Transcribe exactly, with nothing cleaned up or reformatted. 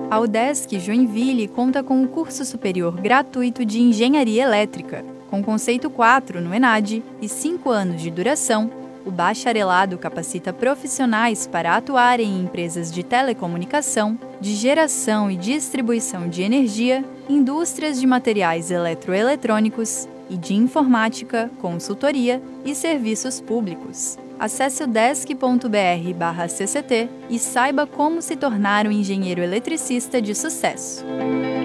A UDESC Joinville conta com o curso superior gratuito de Engenharia Elétrica, com conceito quatro no ENAD e cinco anos de duração. O bacharelado capacita profissionais para atuarem em empresas de telecomunicação, de geração e distribuição de energia, indústrias de materiais eletroeletrônicos e de informática, consultoria e serviços públicos. Acesse udesc ponto br barra C C T e saiba como se tornar um engenheiro eletricista de sucesso.